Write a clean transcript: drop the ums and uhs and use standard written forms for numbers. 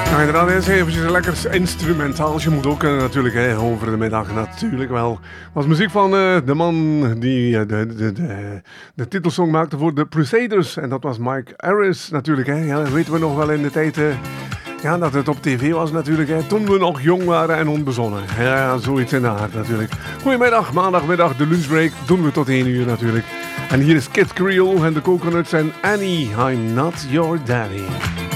Ja, inderdaad, eens eventjes een lekker instrumentaaltje moet ook natuurlijk, over de middag natuurlijk wel. Dat was muziek van de man die de titelsong maakte voor The Crusaders. En dat was Mike Harris natuurlijk. Ja, dat weten we nog wel in de tijd ja, dat het op tv was natuurlijk. Toen we nog jong waren en onbezonnen. Ja, zoiets in de aard natuurlijk. Goedemiddag, maandagmiddag, de lunchbreak doen we tot 1 uur natuurlijk. En hier is Kid Creole en de Coconuts en Annie, I'm Not Your Daddy.